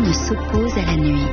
ne s'oppose à la nuit.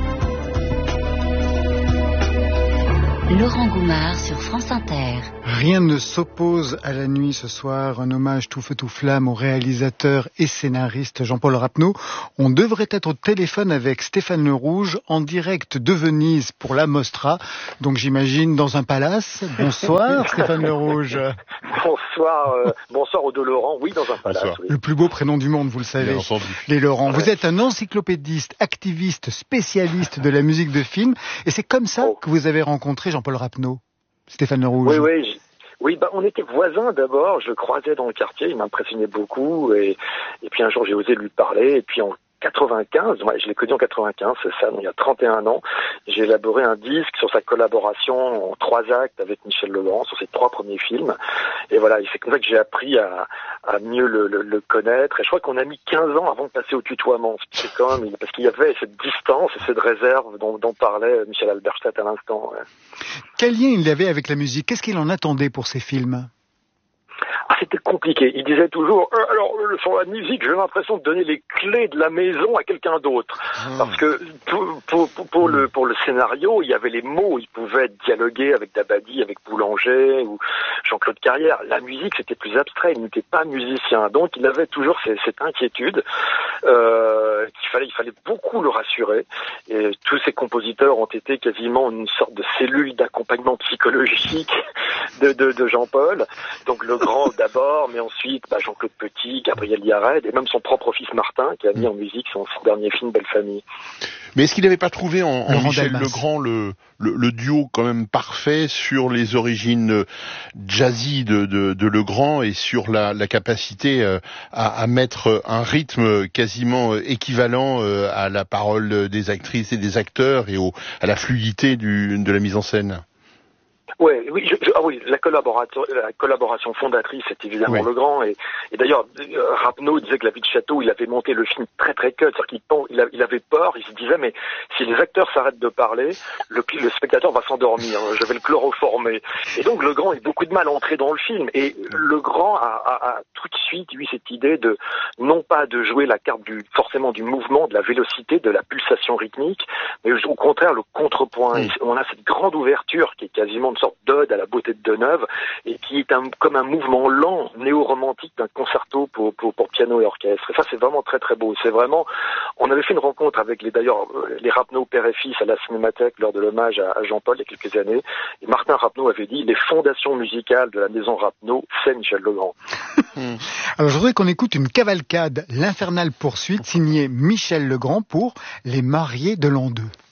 Laurent Goumard sur France Inter. Rien ne s'oppose à la nuit ce soir. Un hommage tout feu tout flamme au réalisateur et scénariste Jean-Paul Rapneau. On devrait être au téléphone avec Stéphane Le Rouge en direct de Venise pour la Mostra. Donc j'imagine dans un palace. Bonsoir Stéphane Le Rouge. Bonsoir aux deux Laurent. Oui, dans un palace. Oui. Le plus beau prénom du monde, vous le savez. Les Laurent. Vous êtes un encyclopédiste, activiste, spécialiste de la musique de film. Et c'est comme ça que vous avez rencontré Jean-Paul Rapneau, Stéphane Le Rouge. Oui, on était voisins d'abord, je le croisais dans le quartier, il m'impressionnait beaucoup, et puis un jour j'ai osé lui parler, et puis en 95, je l'ai connu en 95, c'est ça, donc il y a 31 ans, j'ai élaboré un disque sur sa collaboration en 3 actes avec Michel Legrand, sur ses 3 premiers films, et voilà, c'est comme ça que j'ai appris à mieux le connaître, et je crois qu'on a mis 15 ans avant de passer au tutoiement, c'est quand même, parce qu'il y avait cette distance et cette réserve dont parlait Michel Halberstadt à l'instant. Ouais. Quel lien il avait avec la musique? Qu'est-ce qu'il en attendait pour ses films? C'était compliqué. Il disait toujours, alors sur la musique, j'ai l'impression de donner les clés de la maison à quelqu'un d'autre. Parce que pour le scénario, il y avait les mots, il pouvait dialoguer avec Dabadi, avec Boulanger ou Jean-Claude Carrière. La musique, c'était plus abstrait, il n'était pas musicien. Donc il avait toujours cette inquiétude il fallait beaucoup le rassurer. Et tous ces compositeurs ont été quasiment une sorte de cellule d'accompagnement psychologique de Jean-Paul. Donc Legrand d'abord, mais ensuite Jean-Claude Petit, Gabriel Yared et même son propre fils Martin qui a mis en musique son dernier film Belle Famille. Mais est-ce qu'il n'avait pas trouvé en Michel Legrand le duo quand même parfait sur les origines jazzy de Legrand et sur la capacité à mettre un rythme quasiment équivalent à la parole des actrices et des acteurs et à la fluidité de la mise en scène? Oui, la collaboration fondatrice, c'est évidemment Legrand. Et d'ailleurs, Rapneau disait que La Vie de Château, il avait monté le film très très cut, c'est-à-dire qu'il avait peur, il se disait mais si les acteurs s'arrêtent de parler, le spectateur va s'endormir, je vais le chloroformer. Et donc Legrand a eu beaucoup de mal à entrer dans le film. Et Legrand a tout de suite eu cette idée de, non pas de jouer la carte forcément du mouvement, de la vélocité, de la pulsation rythmique, mais au contraire le contrepoint. Et on a cette grande ouverture qui est quasiment une sorte d'ode à la beauté de Deneuve et qui est comme un mouvement lent, néo-romantique d'un concerto pour piano et orchestre. Et ça, c'est vraiment très très beau. C'est vraiment, on avait fait une rencontre avec les Rapneau père et fils à la Cinémathèque lors de l'hommage à Jean-Paul il y a quelques années. Et Martin Rapneau avait dit, les fondations musicales de la maison Rapneau, c'est Michel Legrand. Alors je voudrais qu'on écoute une cavalcade, l'Infernale poursuite, signée Michel Legrand pour Les Mariés de l'an 2.